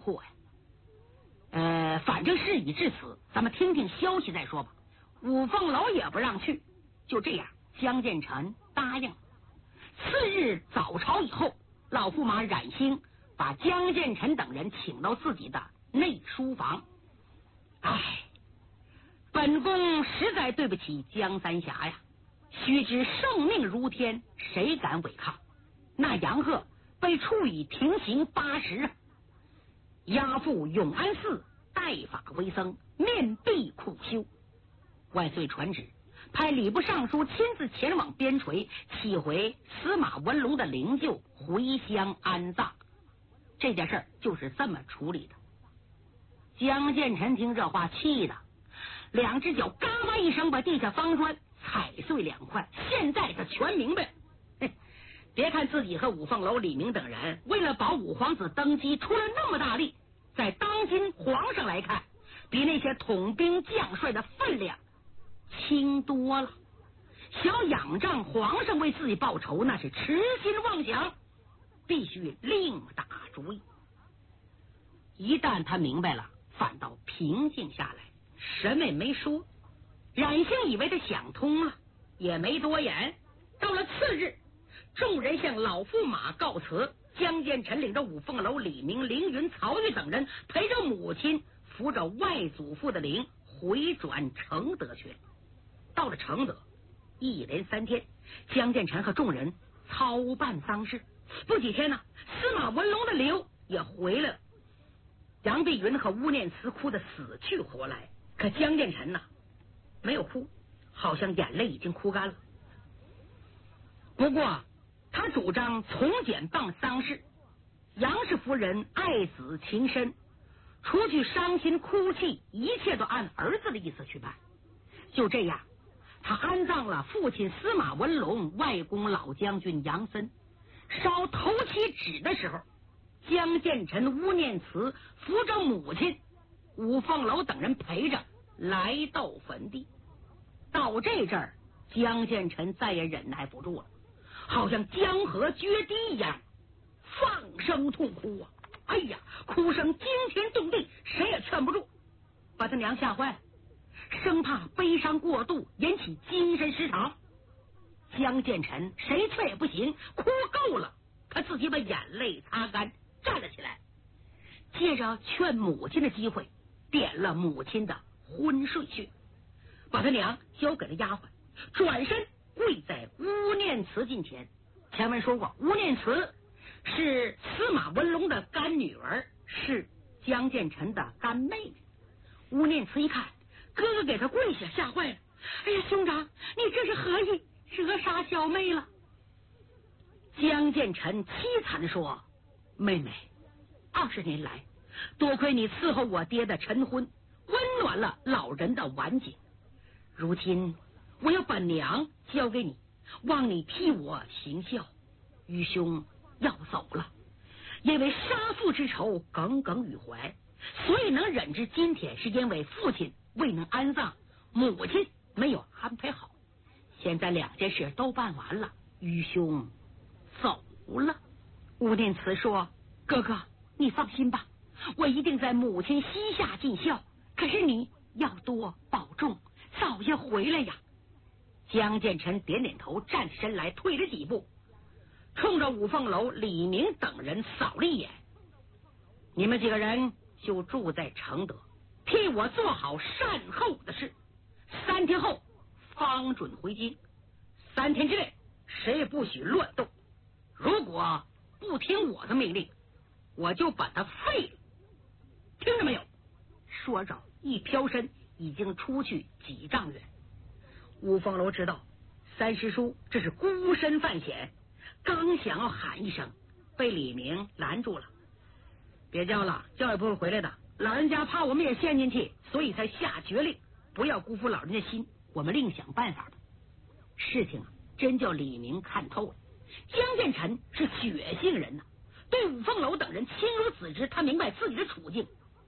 嚯呀！反正事已至此，咱们听听消息再说吧。五凤楼也不让去，就这样，江建成答应了。次日早朝以后，老驸马冉兴把江建成等人请到自己的内书房。唉，本宫实在对不起江三侠呀！须知圣命如天，谁敢违抗？那杨鹤被处以庭刑80，押赴永安寺代法为僧，面壁苦修。万岁传旨，派礼部尚书亲自前往边陲，启回司马文龙的灵柩回乡安葬。这件事儿就是这么处理的。江建成听这话，气的两只脚嘎巴一声把地下方砖踩碎2块。现在他全明白，别看自己和五凤楼、李明等人为了保五皇子登基出了那么大力，在当今皇上来看，比那些统兵将帅的分量轻多了。想仰仗皇上为自己报仇，那是痴心妄想，必须另打主意。一旦他明白了，反倒平静下来，什么也没说。冉兴以为他想通了，也没多言。到了次日，众人向老驸马告辞，江建成领着五凤楼、李明、凌云、曹玉等人陪着母亲扶着外祖父的灵回转承德去了。到了承德，一连3天，江建成和众人操办丧事。不几天呢，司马文龙的灵也回来了。杨碧云和乌念慈哭得死去活来，可江建成没有哭，好像眼泪已经哭干了。不过他主张从简办丧事，杨氏夫人爱子情深，除去伤心哭泣，一切都按儿子的意思去办。就这样，他安葬了父亲司马文龙、外公老将军杨森。烧头七纸的时候，江建成、乌念慈扶着母亲，五凤楼等人陪着来到坟地。到这阵儿，江建成再也忍耐不住了，好像江河决堤一样，放声痛哭啊！哎呀，哭声惊天动地，谁也劝不住，把他娘吓坏了，生怕悲伤过度引起精神失常。江建成谁劝也不行，哭够了，他自己把眼泪擦干，站了起来，借着劝母亲的机会，点了母亲的昏睡穴，把他娘交给了丫鬟，转身跪在乌念慈近前。前文说过，乌念慈是司马文龙的干女儿，是江建成的干妹妹。乌念慈一看哥哥给他跪下，吓坏了。哎呀，兄长，你这是何意？惹杀小妹了。江建成凄惨地说，妹妹，20年来多亏你伺候我爹的晨昏，温暖了老人的晚景，如今我要把娘交给你，望你替我行孝。愚兄要走了，因为杀父之仇耿耿于怀，所以能忍至今天，是因为父亲未能安葬，母亲没有安排好。现在2件事都办完了，愚兄走了。乌念慈说，哥哥你放心吧，我一定在母亲膝下尽孝，可是你要多保重，早些回来呀。江建成点点头，站起身来，退了几步，冲着五凤楼、李明等人扫了一眼，你们几个人就住在承德，替我做好善后的事，3天后方准回京。3天之内谁也不许乱动，如果不听我的命令，我就把他废了，听着没有？说着一飘身，已经出去几丈远。五凤楼知道三师叔这是孤身犯险，刚想要喊一声，被李明拦住了。别叫了，叫也不会回来的，老人家怕我们也陷进去，所以才下决令，不要辜负老人家心，我们另想办法吧。事情真叫李明看透了，江建成是血性人呐，对五凤楼等人亲如子侄，他明白自己的处境。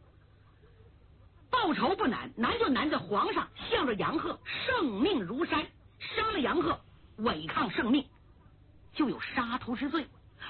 报仇不难，难就难在皇上向着杨鹤圣命如山，杀了杨鹤违抗圣命就有杀头之罪。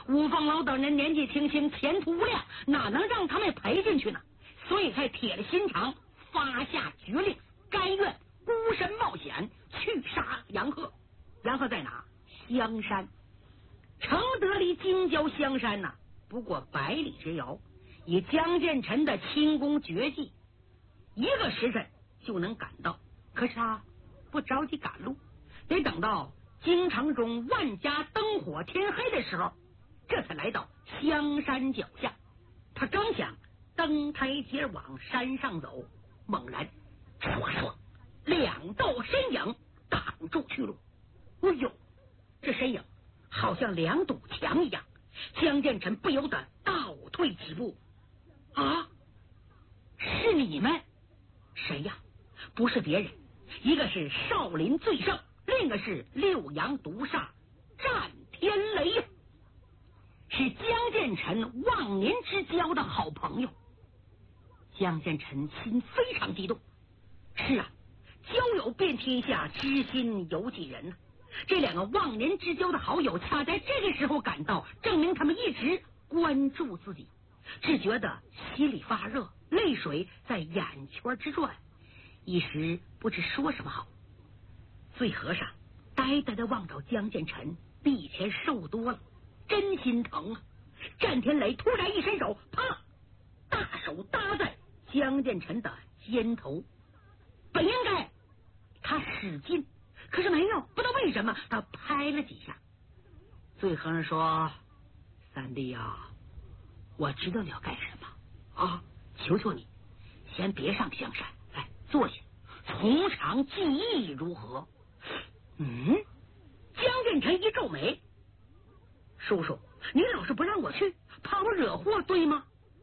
吴凤老等人年纪轻轻，前途无量，哪能让他们陪进去呢？所以才铁了心肠，发下决令，甘愿孤身冒险去杀杨鹤。杨鹤在哪？香山。承德离京郊香山呐，不过100里之遥。以江建成的轻功绝技，1个时辰就能赶到。可是他不着急赶路，得等到京城中万家灯火天黑的时候，这才来到香山脚下。他刚想登台阶往山上走，猛然唰唰2道身影挡住去路。哎呦，这身影好像2堵墙一样，江建成不由得倒退几步。啊，是你们？谁呀？不是别人，一个是少林最胜，另一个是六阳毒煞战天雷呀，是江建成忘年之交的好朋友。江建成心非常激动。是啊，交友遍天下，知心有几人呢？这2个忘年之交的好友，恰在这个时候赶到，证明他们一直关注自己。只觉得心里发热，泪水在眼圈之转，一时不知说什么好。醉和尚呆呆的望着江建成，比以前瘦多了，真心疼啊！战天雷突然一伸手，啪，大手搭在江建成的肩头。本应该他使劲，可是没有，不知道为什么他拍了几下。醉和尚说：“三弟呀，我知道你要干什么啊！求求你，先别上香山，来坐下，从长计议如何？”江建成一皱眉：“叔叔，你老是不让我去，怕我惹祸，对吗？”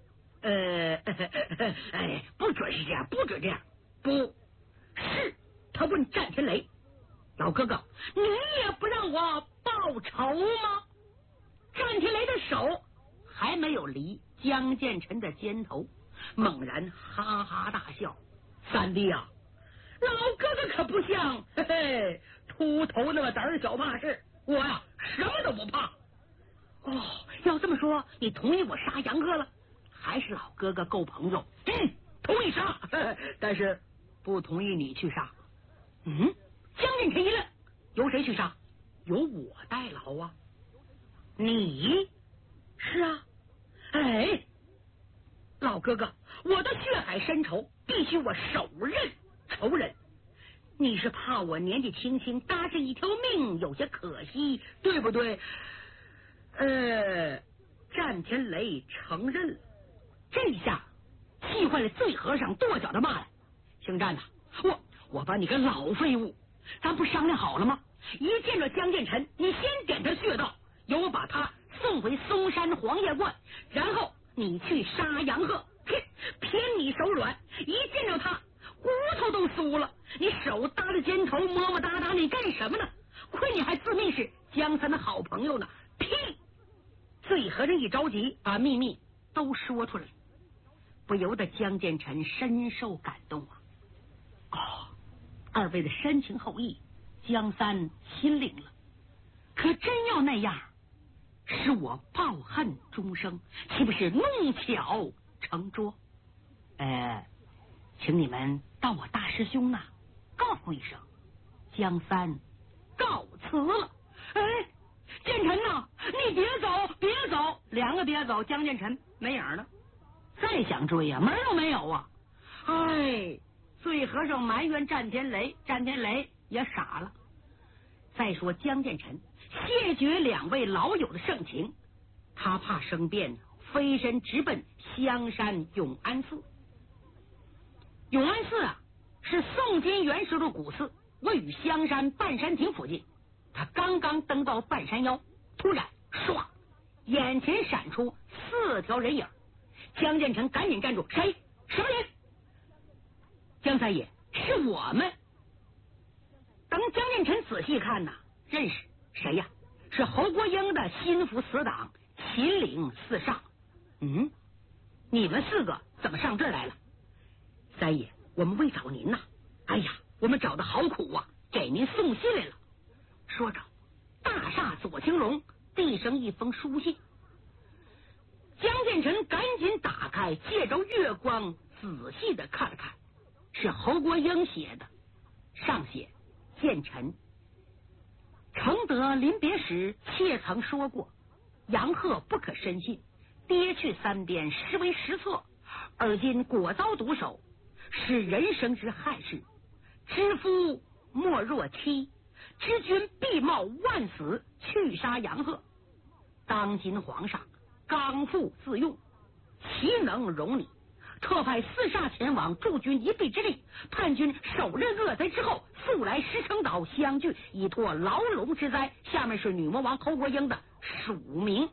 不准是这样，不准这样。不是，他问战天雷：“老哥哥，你也不让我报仇吗？”战天雷的手还没有离江建成的肩头，猛然哈哈大笑：“三弟啊，老哥哥可不像秃头那么胆小怕事，我呀什么都不怕。”哦，要这么说，你同意我杀杨哥了？还是老哥哥够朋友？同意杀，但是不同意你去杀。江建成一愣，由谁去杀？由我代劳啊。你？是啊。老哥哥，我的血海深仇必须我手刃仇人。你是怕我年纪轻轻搭上一条命有些可惜，对不对？战天雷承认了。这一下气坏了醉和尚，跺脚的骂了：“姓战呐，我把你个老废物，咱不商量好了吗？一见着江建成，你先点他穴道，由我把他送回嵩山黄叶观，然后你去杀杨鹤。偏你手软，一见着他骨头都酥了，你手搭着肩头么么哒哒，你干什么呢？亏你还自命是江三的好朋友呢！屁！”醉和尚一着急，把秘密都说出来，不由得江建成深受感动啊！二位的深情厚谊，江三心领了。可真要那样，使我抱恨终生，岂不是弄巧成拙？请你们到我大师兄那告诉一声，江三告辞了。建成呐，你别走，别走！2个别走，江建成没影了。再想追呀，门都没有啊！醉和尚埋怨战天雷，战天雷也傻了。再说江建成谢绝2位老友的盛情，他怕生变，飞身直奔香山永安寺。永安寺啊，是宋金元时的古寺，位于香山半山亭附近。他刚刚登到半山腰，突然唰，眼前闪出4条人影。江建成赶紧站住：“谁？什么人？”“江三爷，是我们。”等江建成仔细看呐，认识谁呀？是侯国英的心腹死党秦岭四上。你们4个怎么上这儿来了？三爷，我们为找您呐。我们找的好苦啊，给您送信来了。说着，大煞左青龙递上一封书信。 建成赶紧打开，借着月光仔细的看了看，是侯国英写的，上写建成。承德临别时，妾曾说过，杨鹤不可深信，跌去三边，实为失策，而今果遭毒手，是人生之憾事。知夫莫若妻，知君必冒万死去杀杨鹤。当今皇上刚复自用，岂能容你？特派四煞前往助君一臂之力，叛军手刃恶贼之后，速来石城岛相聚，以脱牢笼之灾。下面是女魔王侯国英的署名。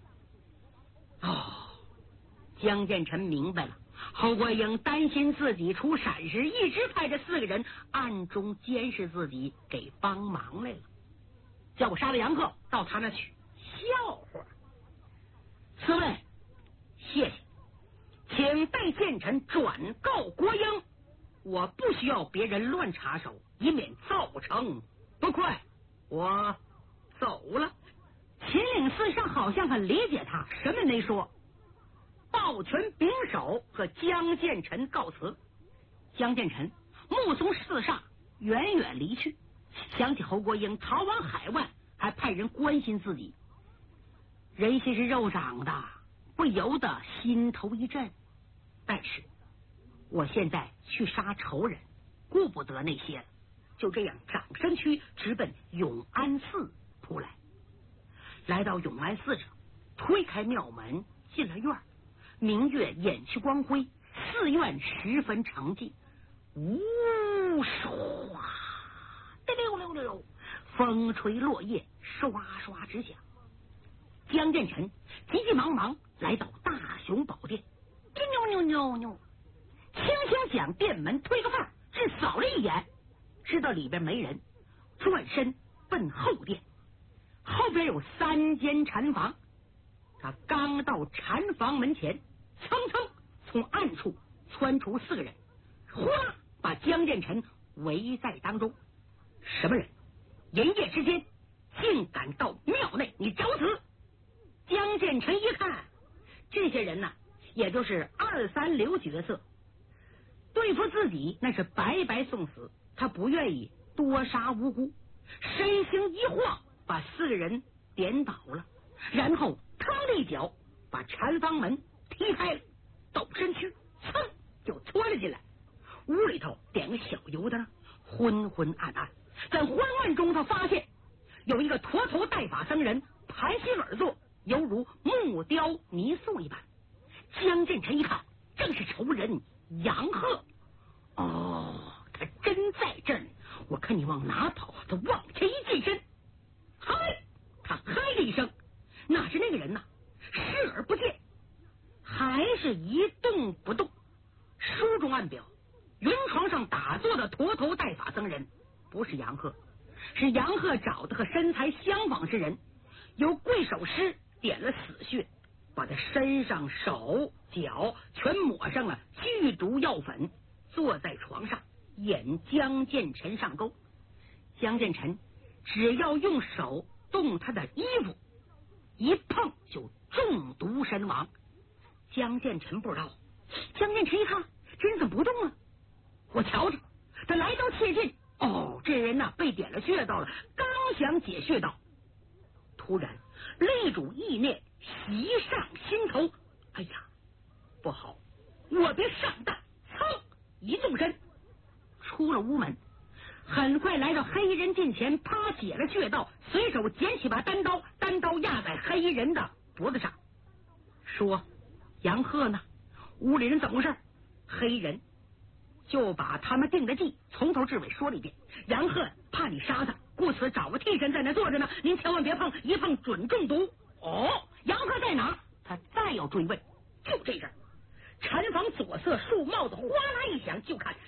江建成明白了，侯国英担心自己出闪时，一直派这4个人暗中监视自己，给帮忙来了。叫我杀了杨鹤到他那去，笑话。此位谢谢，请代建臣转告国英，我不需要别人乱插手，以免造成不快。我走了。秦岭四上好像很理解他，什么没说。抱拳拱手和江建成告辞。江建成目送四煞远远离去，想起侯国英逃往海外，还派人关心自己，人心是肉长的，不由得心头一震。但是我现在去杀仇人，顾不得那些了。就这样长身躯直奔永安寺扑来。来到永安寺上，推开庙门进了院，明月掩去光辉，寺院十分澄净。呜唰，溜溜溜，风吹落叶刷刷直响。江建成急急忙忙来到大雄宝殿，扭，轻轻将殿门推个缝，只扫了一眼，知道里边没人，转身奔后殿。后边有3间禅房，他刚到禅房门前，蹭蹭从暗处窜出4个人，呼啦把江建成围在当中。什么人？银夜之间竟敢到庙内，你找死！江建成一看，这些人也就是2、3流角色，对付自己那是白白送死，他不愿意多杀无辜，身形一晃，把4个人点倒了，然后腾的一脚把禅房门踢开了，抖身躯噌就窜了进来。屋里头点个小油灯，昏昏暗暗，在昏暗中他发现有一个驼头带发僧人盘膝而坐，犹如木雕泥塑一般。江建成一看，正是仇人杨鹤。他真在这儿，我看你往哪跑？他往前一近身，嗨！他嗨了一声，哪是那个人视而不见，还是一动不动。书中暗表，云床上打坐的驼头带发僧人不是杨鹤，是杨鹤找的和身材相仿之人，由跪首师点了死穴，把他身上手脚全抹上了剧毒药粉，坐在床上演江建成上钩。江建成只要用手动他的衣服，一碰就中毒身亡。江建成不知道，江建成一看这人怎么不动了，我瞧着他来到切近，这人被点了穴道了，刚想解穴道，突然泪主意念袭上心头，哎呀不好，我别上当！噌一纵身出了屋门，很快来到黑衣人近前，啪解了穴道，随手捡起把单刀，单刀压在黑衣人的脖子上，说杨鹤呢？屋里人怎么回事？黑衣人就把他们定的计从头至尾说了一遍。杨鹤怕你杀他，故此找个替身在那坐着呢，您千万别碰，一碰准中毒。杨鹤在哪？他再要追问，就这阵禅房左侧树帽子哗啦一响，就看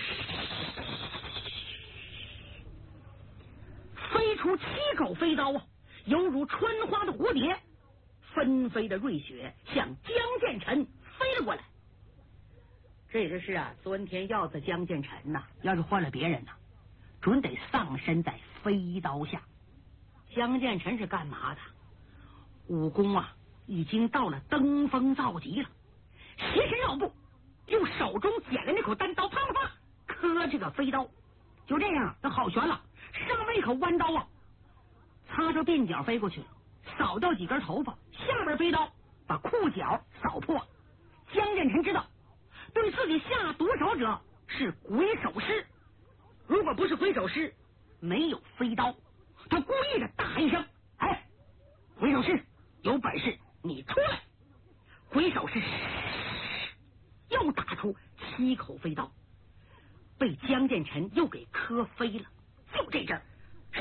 飞出7口飞刀犹如春花的蝴蝶，纷飞的瑞雪向江建成飞了过来。这个是钻天要的江建成要是换了别人准得丧身在飞刀下。江建成是干嘛的？武功已经到了登峰造极了，斜身绕步，用手中捡来那口单刀，啪啪啪磕这个飞刀。就这样，他好悬了，上面一口弯刀啊，擦着鬓角飞过去了，扫掉几根头发，下边飞刀把裤脚扫破。江建成知道，对自己下毒手者是鬼手师，如果不是鬼手师，没有飞刀。他故意的大一声：“哎，鬼手师，有本事你出来！”鬼手师又打出7口飞刀，被江建成又给磕飞了。就这阵儿，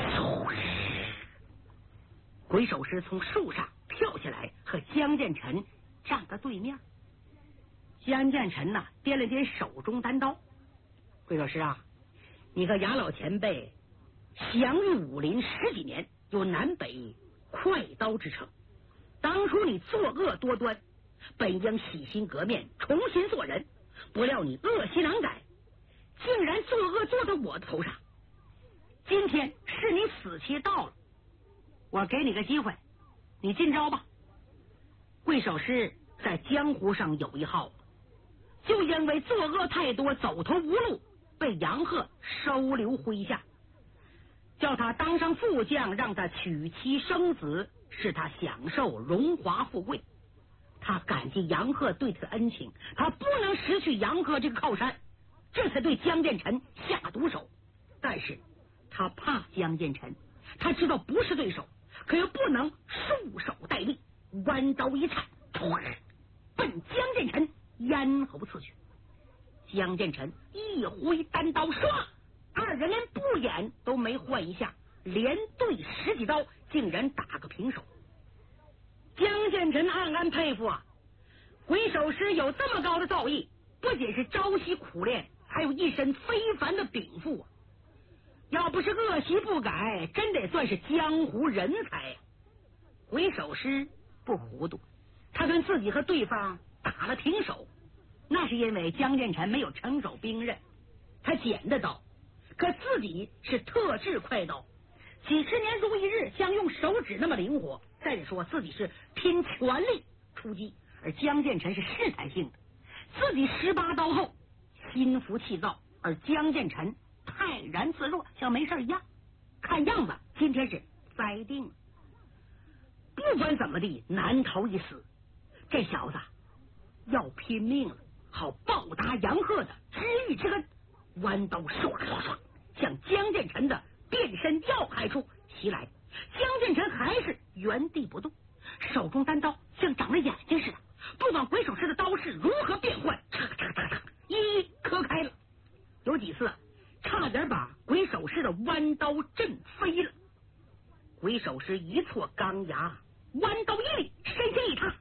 鬼手师从树上跳下来，和江建成站在对面。江建成呐，掂了掂手中单刀：“鬼手师啊，你和杨老前辈享誉武林10几年，有南北快刀之称。当初你作恶多端，本应洗心革面，重新做人，不料你恶习难改，竟然作恶做到我的头上。今天是你死期到了，我给你个机会，你进招吧。”鬼手师在江湖上有一号，就因为作恶太多，走投无路，被杨鹤收留麾下，叫他当上副将，让他娶妻生子，使他享受荣华富贵。他感激杨鹤对他的恩情，他不能失去杨鹤这个靠山，这才对江建成下毒手。但是他怕江建成，他知道不是对手，可又不能束手待毙，弯刀一颤，奔江建成咽喉刺去。江建成一挥单刀，唰，二人连步眼都没换一下，连对10几刀，竟然打个平手。江建成暗暗佩服啊，鬼手师有这么高的造诣，不仅是朝夕苦练，还有一身非凡的禀赋啊！要不是恶习不改，真得算是江湖人才呀。鬼手师不糊涂，他跟自己和对方打了平手，那是因为江建成没有成手兵刃，他捡的刀，可自己是特制快刀，几十年如一日，像用手指那么灵活。再者说，自己是拼全力出击，而江建成是试探性的，自己18刀后心浮气躁，而江建成泰然自若，像没事一样。看样子今天是栽定了，不管怎么地，难逃一死。这小子要拼命了，好报答杨鹤的知遇之恩。弯刀唰唰唰向江建成的变身要害处袭来，江建成还是原地不动，手中单刀像长了眼睛似的，不管鬼手师的刀势如何变换，嚓嚓嚓嚓一一磕开了。有几次差点把鬼手师的弯刀震飞了。鬼手师一错钢牙，弯刀一立，身形一踏，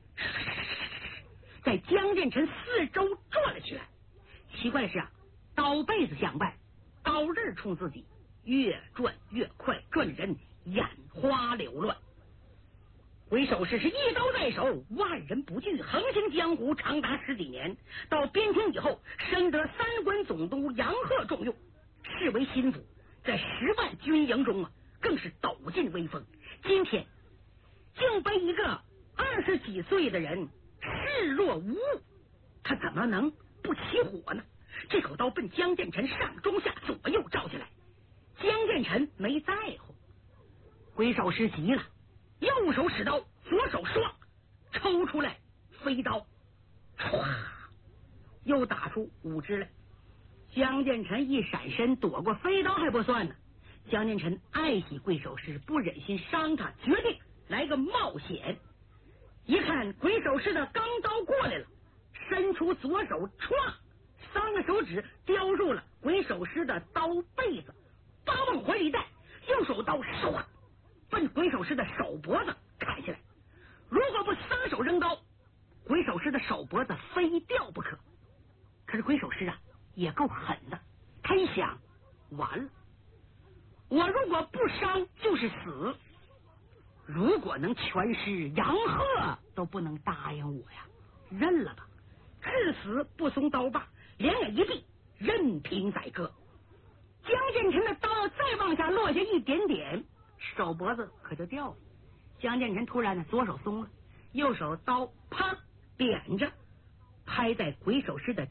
在江建成四周转了起来。奇怪的是啊，刀背子向外，刀刃冲自己，越转越快，转的人眼花缭乱。鬼手师是一刀在手，万人不惧，横行江湖长达10几年。到边庭以后，深得三关总督杨鹤重用，视为心腹，在10万军营中更是抖尽威风。今天竟被一个20几岁的人视若无物，他怎么能不起火呢？这口刀奔江建成上中下左右照下来，江建成没在乎。鬼手师急了，右手使刀，左手唰抽出来飞刀，唰又打出5支来。江建成一闪身躲过飞刀还不算呢，江建成爱惜鬼手师，不忍心伤他，决定来个冒险。一看鬼手师的钢刀过来了，伸出左手，唰3个手指叼入了鬼手师的刀背子，把往怀里带，右手刀唰奔鬼手师的手脖子砍下来。如果不撒手扔刀，鬼手师的手脖子非掉不可。可是鬼手师也够狠的，他一想，完了，我如果不伤就是死，如果能全尸，杨鹤都不能答应我呀，认了吧，至死不松刀把，两眼一闭，任凭宰割。江建成的刀再往下落下一点点，手脖子可就掉了。江建成突然左手松了， 右手刀啪点着，拍在鬼手师的